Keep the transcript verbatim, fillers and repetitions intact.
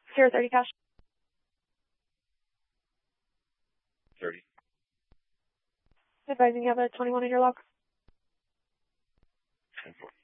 Zero thirty cash. Thirty. Advising you have a twenty-one in your log. Ten four.